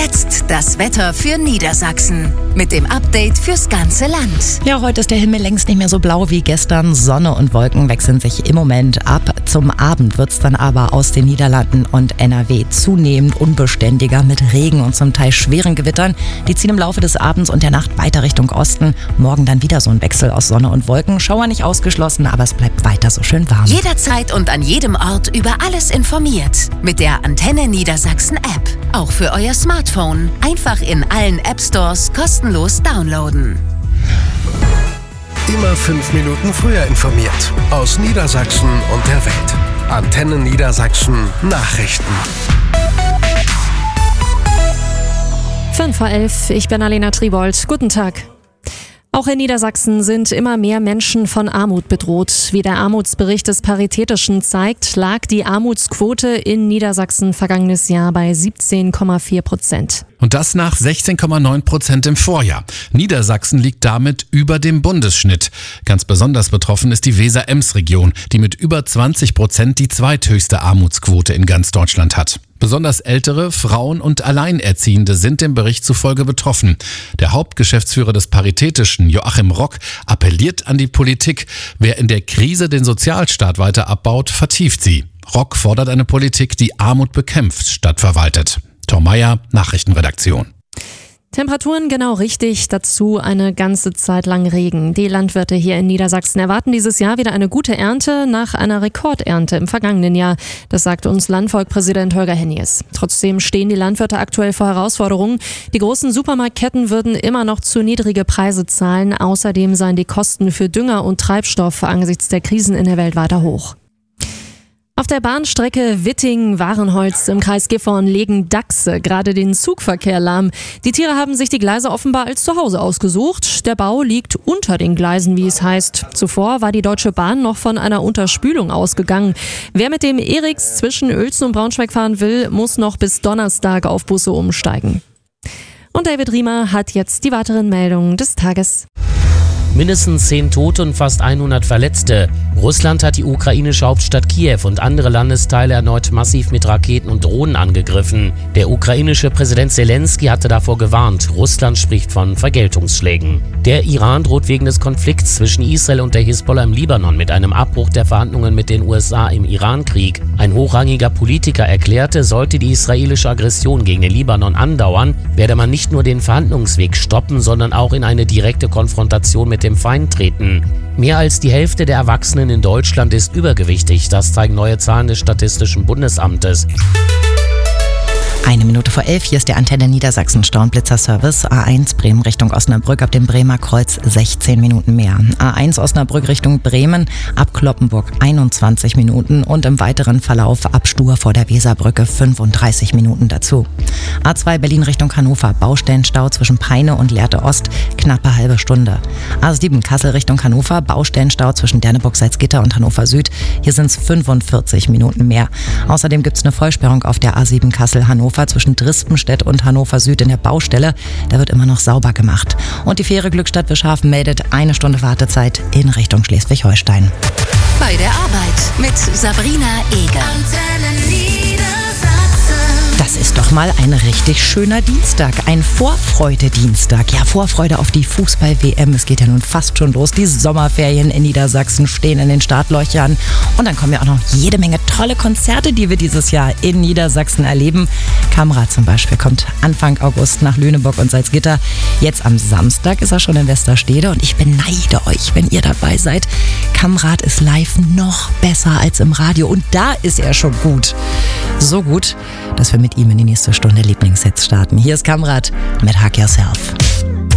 Jetzt das Wetter für Niedersachsen mit dem Update fürs ganze Land. Ja, heute ist der Himmel längst nicht mehr so blau wie gestern. Sonne und Wolken wechseln sich im Moment ab. Zum Abend wird es dann aber aus den Niederlanden und NRW zunehmend unbeständiger mit Regen und zum Teil schweren Gewittern. Die ziehen im Laufe des Abends und der Nacht weiter Richtung Osten. Morgen dann wieder so ein Wechsel aus Sonne und Wolken. Schauer nicht ausgeschlossen, aber es bleibt weiter so schön warm. Jederzeit und an jedem Ort über alles informiert. Mit der Antenne Niedersachsen App. Auch für euer Smartphone. Einfach in allen App Stores kostenlos downloaden. Immer 5 Minuten früher informiert. Aus Niedersachsen und der Welt. Antenne Niedersachsen Nachrichten. 5:11 Uhr, ich bin Alena Tribold. Guten Tag. Auch in Niedersachsen sind immer mehr Menschen von Armut bedroht. Wie der Armutsbericht des Paritätischen zeigt, lag die Armutsquote in Niedersachsen vergangenes Jahr bei 17,4%. Und das nach 16,9% im Vorjahr. Niedersachsen liegt damit über dem Bundesschnitt. Ganz besonders betroffen ist die Weser-Ems-Region, die mit über 20% die zweithöchste Armutsquote in ganz Deutschland hat. Besonders ältere, Frauen und Alleinerziehende sind dem Bericht zufolge betroffen. Der Hauptgeschäftsführer des Paritätischen, Joachim Rock, appelliert an die Politik. Wer in der Krise den Sozialstaat weiter abbaut, vertieft sie. Rock fordert eine Politik, die Armut bekämpft, statt verwaltet. Tom Meyer, Nachrichtenredaktion. Temperaturen genau richtig, dazu eine ganze Zeit lang Regen. Die Landwirte hier in Niedersachsen erwarten dieses Jahr wieder eine gute Ernte nach einer Rekordernte im vergangenen Jahr. Das sagt uns Landvolk-Präsident Holger Hennies. Trotzdem stehen die Landwirte aktuell vor Herausforderungen. Die großen Supermarktketten würden immer noch zu niedrige Preise zahlen. Außerdem seien die Kosten für Dünger und Treibstoff angesichts der Krisen in der Welt weiter hoch. Auf der Bahnstrecke Witting-Warenholz im Kreis Gifhorn legen Dachse gerade den Zugverkehr lahm. Die Tiere haben sich die Gleise offenbar als Zuhause ausgesucht. Der Bau liegt unter den Gleisen, wie es heißt. Zuvor war die Deutsche Bahn noch von einer Unterspülung ausgegangen. Wer mit dem Eriks zwischen Uelzen und Braunschweig fahren will, muss noch bis Donnerstag auf Busse umsteigen. Und David Riemer hat jetzt die weiteren Meldungen des Tages. Mindestens 10 Tote und fast 100 Verletzte. Russland hat die ukrainische Hauptstadt Kiew und andere Landesteile erneut massiv mit Raketen und Drohnen angegriffen. Der ukrainische Präsident Zelensky hatte davor gewarnt. Russland spricht von Vergeltungsschlägen. Der Iran droht wegen des Konflikts zwischen Israel und der Hisbollah im Libanon mit einem Abbruch der Verhandlungen mit den USA im Irankrieg. Ein hochrangiger Politiker erklärte, sollte die israelische Aggression gegen den Libanon andauern, werde man nicht nur den Verhandlungsweg stoppen, sondern auch in eine direkte Konfrontation mit dem Feind treten. Mehr als die Hälfte der Erwachsenen in Deutschland ist übergewichtig. Das zeigen neue Zahlen des Statistischen Bundesamtes. 11:01, hier ist der Antenne Niedersachsen Stauenblitzer-Service. A1 Bremen Richtung Osnabrück ab dem Bremer Kreuz 16 Minuten mehr. A1 Osnabrück Richtung Bremen ab Cloppenburg 21 Minuten und im weiteren Verlauf ab Stur vor der Weserbrücke 35 Minuten dazu. A2 Berlin Richtung Hannover, Baustellenstau zwischen Peine und Lehrte Ost, knappe halbe Stunde. A7 Kassel Richtung Hannover, Baustellenstau zwischen Derneburg-Salzgitter und Hannover Süd, hier sind es 45 Minuten mehr. Außerdem gibt es eine Vollsperrung auf der A7 Kassel-Hannover zwischen Drispenstedt und Hannover Süd in der Baustelle. Da wird immer noch sauber gemacht. Und die Fähre Glückstadt Bischhafen meldet 1 Stunde Wartezeit in Richtung Schleswig-Holstein. Bei der Arbeit mit Sabrina Eger. Das ist doch mal ein richtig schöner Dienstag, ein Vorfreude-Dienstag. Ja, Vorfreude auf die Fußball-WM. Es geht ja nun fast schon los. Die Sommerferien in Niedersachsen stehen in den Startlöchern. Und dann kommen ja auch noch jede Menge tolle Konzerte, die wir dieses Jahr in Niedersachsen erleben. Kamrat zum Beispiel kommt Anfang August nach Lüneburg und Salzgitter. Jetzt am Samstag ist er schon in Westerstede und ich beneide euch, wenn ihr dabei seid. Kamrat ist live noch besser als im Radio und da ist er schon gut. So gut, dass wir mit ihm in die nächste Stunde Lieblingshits starten. Hier ist Kamrat mit Hug Yourself.